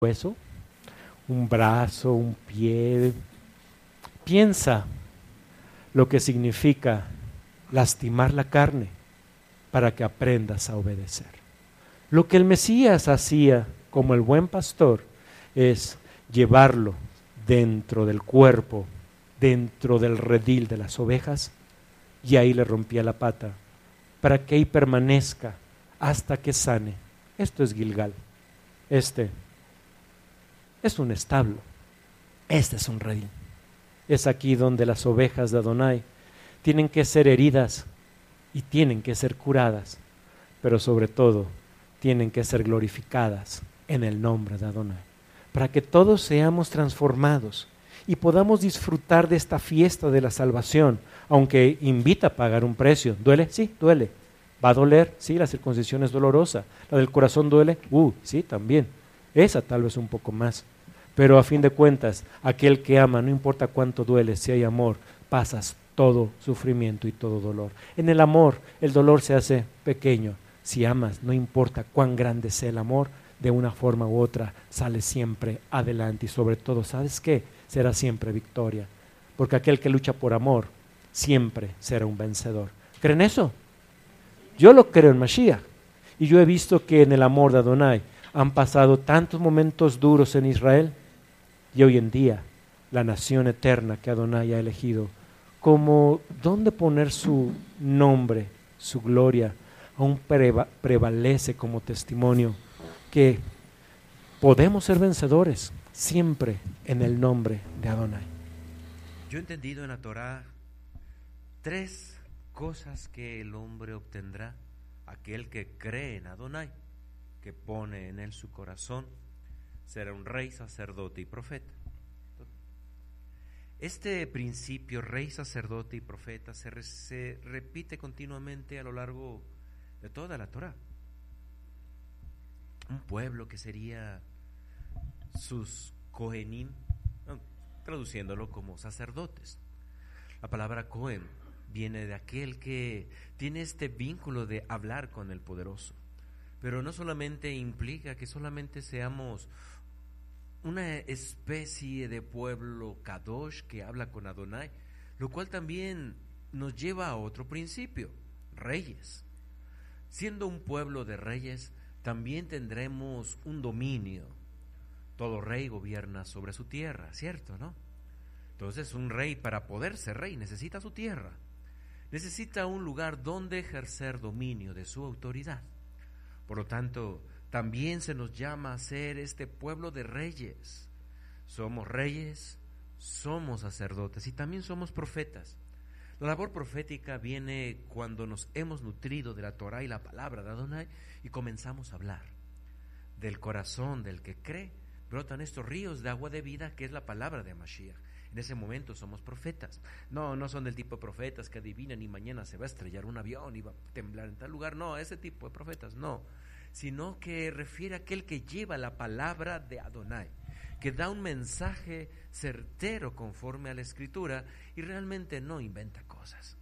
hueso, un brazo, un pie. Piensa lo que significa lastimar la carne para que aprendas a obedecer. Lo que el Mesías hacía como el buen pastor es llevarlo dentro del cuerpo, dentro del redil de las ovejas, y ahí le rompía la pata para que ahí permanezca hasta que sane. Esto es Gilgal. Este es un establo. Este es un redil. Es aquí donde las ovejas de Adonai tienen que ser heridas y tienen que ser curadas, pero sobre todo tienen que ser glorificadas en el nombre de Adonai, para que todos seamos transformados y podamos disfrutar de esta fiesta de la salvación, aunque invita a pagar un precio. ¿Duele? Sí, duele. ¿Va a doler? Sí, la circuncisión es dolorosa. ¿La del corazón duele? Sí, también. Esa tal vez un poco más. Pero a fin de cuentas, aquel que ama, no importa cuánto duele, si hay amor, pasas todo sufrimiento y todo dolor. En el amor, el dolor se hace pequeño. Si amas, no importa cuán grande sea el amor, de una forma u otra sale siempre adelante. Y sobre todo, ¿sabes qué? Será siempre victoria. Porque aquel que lucha por amor, siempre será un vencedor. ¿Creen eso? Yo lo creo en Mashiach. Y yo he visto que en el amor de Adonai han pasado tantos momentos duros en Israel, y hoy en día la nación eterna que Adonai ha elegido, como dónde poner su nombre, su gloria, aún prevalece como testimonio que podemos ser vencedores siempre en el nombre de Adonai. Yo he entendido en la Torá 3 cosas que el hombre obtendrá, aquel que cree en Adonai, que pone en él su corazón, será un rey, sacerdote y profeta. Este principio, rey, sacerdote y profeta, se repite continuamente a lo largo de toda la Torá. Un pueblo que sería sus Kohenim, traduciéndolo como sacerdotes. La palabra Kohen viene de aquel que tiene este vínculo de hablar con el poderoso, pero no solamente implica que solamente seamos una especie de pueblo Kadosh que habla con Adonai, lo cual también nos lleva a otro principio, reyes. Siendo un pueblo de reyes, también tendremos un dominio. Todo rey gobierna sobre su tierra, ¿cierto, no? Entonces, un rey, para poder ser rey, necesita su tierra. Necesita un lugar donde ejercer dominio de su autoridad. Por lo tanto, también se nos llama a ser este pueblo de reyes. Somos reyes, somos sacerdotes y también somos profetas. La labor profética viene cuando nos hemos nutrido de la Torá y la palabra de Adonai y comenzamos a hablar. Del corazón del que cree brotan estos ríos de agua de vida, que es la palabra de Mashiach. En ese momento somos profetas. No son del tipo de profetas que adivinan y mañana se va a estrellar un avión y va a temblar en tal lugar. No, ese tipo de profetas no, sino que refiere a aquel que lleva la palabra de Adonai, que da un mensaje certero conforme a la Escritura y realmente no inventa cosas.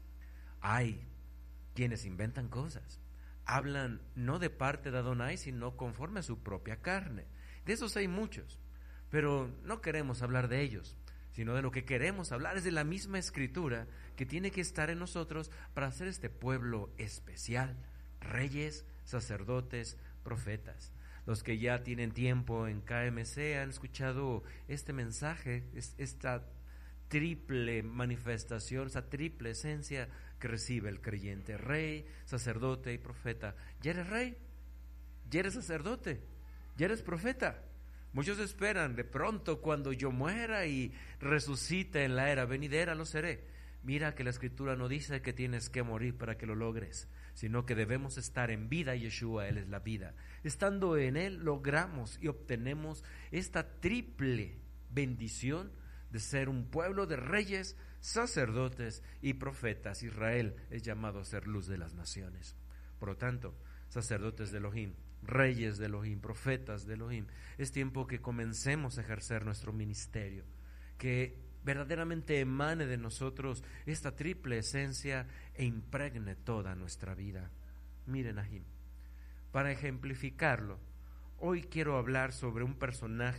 Hay quienes inventan cosas, hablan no de parte de Adonai, sino conforme a su propia carne. De esos hay muchos, pero no queremos hablar de ellos, sino de lo que queremos hablar es de la misma Escritura que tiene que estar en nosotros para hacer este pueblo especial, reyes, sacerdotes, profetas. Los que ya tienen tiempo en KMC han escuchado este mensaje, esta triple manifestación, esa triple esencia que recibe el creyente: rey, sacerdote y profeta. ¿Ya eres rey? ¿Ya eres sacerdote? ¿Ya eres profeta? Muchos esperan, de pronto cuando yo muera y resucite en la era venidera lo seré. Mira que la Escritura no dice que tienes que morir para que lo logres, sino que debemos estar en vida. Yeshua, Él es la vida. Estando en Él logramos y obtenemos esta triple bendición de ser un pueblo de reyes, sacerdotes y profetas. Israel es llamado a ser luz de las naciones. Por lo tanto, sacerdotes de Elohim, reyes de Elohim, profetas de Elohim, es tiempo que comencemos a ejercer nuestro ministerio, que verdaderamente emane de nosotros esta triple esencia e impregne toda nuestra vida. Miren, Ahim, para ejemplificarlo, Hoy quiero hablar sobre un personaje